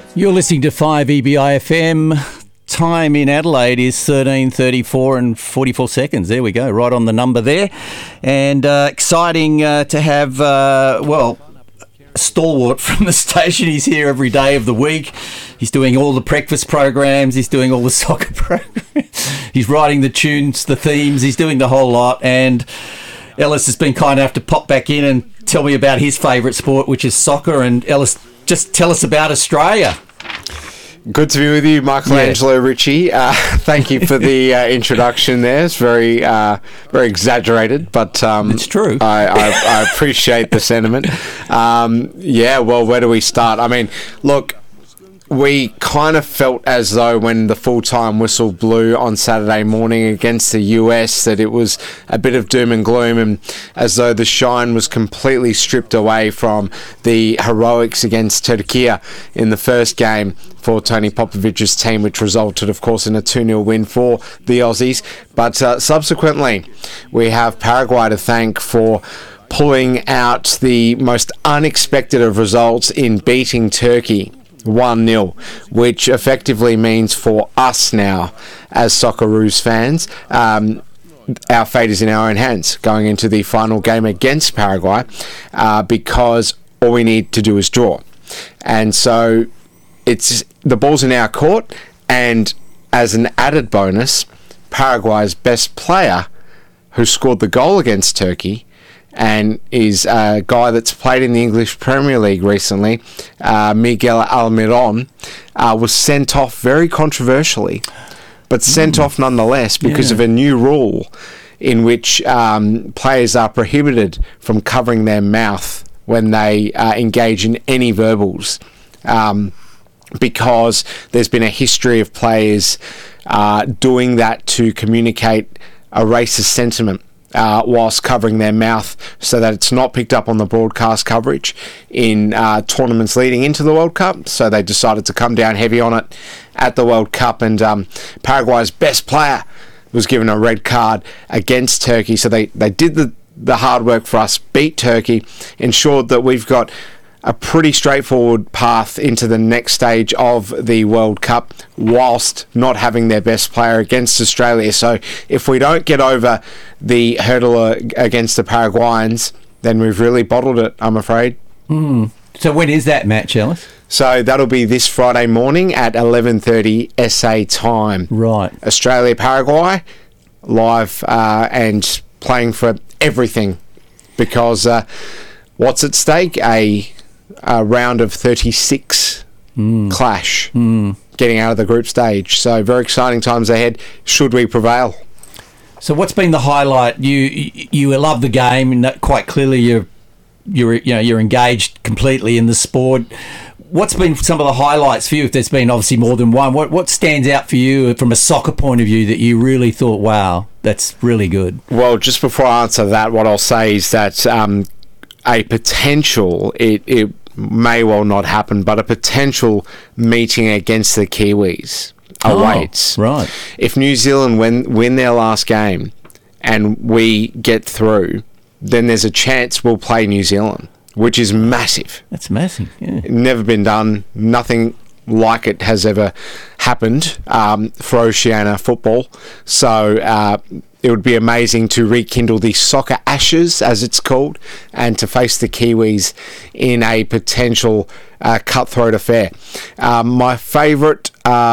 You're listening to 5EBI-FM. Time in Adelaide is 13:34 and 44 seconds. There we go, right on the number there. And exciting to have, a stalwart from the station. He's here every day of the week. He's doing all the breakfast programs. He's doing all the soccer programs. He's writing the tunes, the themes. He's doing the whole lot. And Ellis has been kind enough to pop back in and tell me about his favourite sport, which is soccer. And Ellis, just tell us about Australia. Good to be with you, Michelangelo Richie. Thank you for the introduction there. It's very exaggerated, but it's true. I appreciate the sentiment. Where do we start? I mean, look, we kind of felt as though when the full-time whistle blew on Saturday morning against the US that it was a bit of doom and gloom, and as though the shine was completely stripped away from the heroics against Turkey in the first game for Tony Popovic's team, which resulted, of course, in a 2-0 win for the Aussies. But subsequently, we have Paraguay to thank for pulling out the most unexpected of results in beating Turkey 1-0, which effectively means for us now, as Socceroos fans, our fate is in our own hands going into the final game against Paraguay, because all we need to do is draw. And so it's the ball's in our court, and as an added bonus, Paraguay's best player, who scored the goal against Turkey and is a guy that's played in the English Premier League recently, Miguel Almiron, was sent off very controversially, but sent off nonetheless because of a new rule in which players are prohibited from covering their mouth when they engage in any verbals, because there's been a history of players doing that to communicate a racist sentiment whilst covering their mouth, so that it's not picked up on the broadcast coverage in tournaments leading into the World Cup. So they decided to come down heavy on it at the World Cup, and Paraguay's best player was given a red card against Turkey. So they did the hard work for us, beat Turkey, ensured that we've got a pretty straightforward path into the next stage of the World Cup, whilst not having their best player against Australia. So if we don't get over the hurdle against the Paraguayans, then we've really bottled it, I'm afraid. So when is that match, Ellis? So that'll be this Friday morning at 11:30 SA time. Right. Australia, Paraguay, live and playing for everything, because what's at stake? A round of 36 clash, getting out of the group stage. So very exciting times ahead, should we prevail. So what's been the highlight? You love the game, and quite clearly you're engaged completely in the sport. What's been some of the highlights for you? If there's been obviously more than one, what stands out for you from a soccer point of view that you really thought, wow, that's really good? Well, just before I answer that, what I'll say is that a potential, it may well not happen, but a potential meeting against the Kiwis awaits. Right. If New Zealand win their last game and we get through, then there's a chance we'll play New Zealand, which is massive. That's massive, yeah. Never been done. Nothing like it has ever happened for Oceania football. So it would be amazing to rekindle the soccer ashes, as it's called, and to face the Kiwis in a potential cutthroat affair. My favourite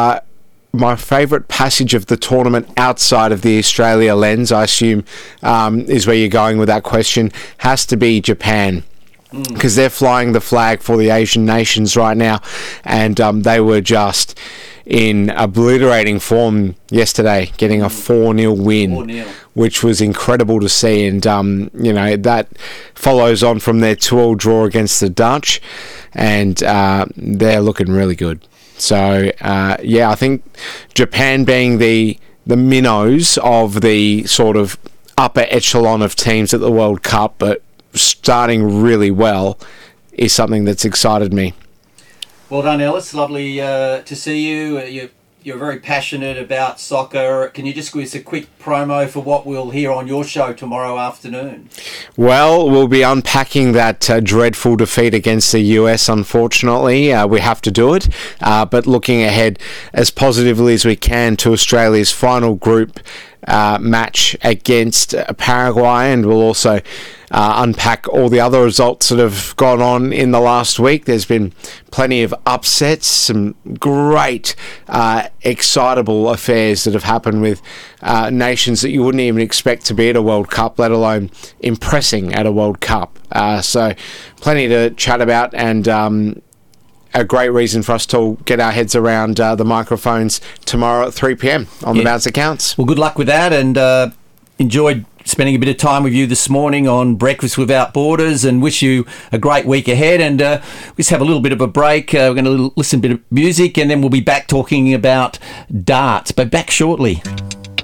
passage of the tournament outside of the Australia lens, I assume, is where you're going with that question, has to be Japan, because they're flying the flag for the Asian nations right now, and they were just in obliterating form yesterday, getting a 4-0 win, 4-0. Which was incredible to see. And, that follows on from their 2-2 draw against the Dutch, and they're looking really good. So, I think Japan being the minnows of the sort of upper echelon of teams at the World Cup, but starting really well, is something that's excited me. Well done, Ellis. Lovely to see you. You're you're very passionate about soccer. Can you just give us a quick promo for what we'll hear on your show tomorrow afternoon? Well, we'll be unpacking that dreadful defeat against the US, unfortunately. We have to do it. But looking ahead as positively as we can to Australia's final group match against Paraguay, and we'll also unpack all the other results that have gone on in the last week. There's been plenty of upsets, some great excitable affairs that have happened with nations that you wouldn't even expect to be at a World Cup, let alone impressing at a World Cup. So plenty to chat about, and a great reason for us to get our heads around the microphones tomorrow at 3 p.m. on the Bounce Accounts. Well, good luck with that, and enjoyed spending a bit of time with you this morning on Breakfast Without Borders, and wish you a great week ahead. And we just have a little bit of a break. We're going to listen to a bit of music, and then we'll be back talking about darts. But back shortly.